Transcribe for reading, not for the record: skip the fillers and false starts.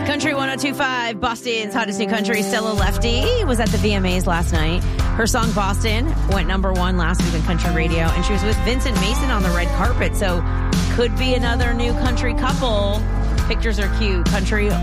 Country 102.5, Boston's hottest new country, Stella Lefty, was at the VMAs last night. Her song Boston went number 1 last week on country radio, and she was with Vincent Mason on the red carpet, so could be another new country couple. Pictures are cute. Country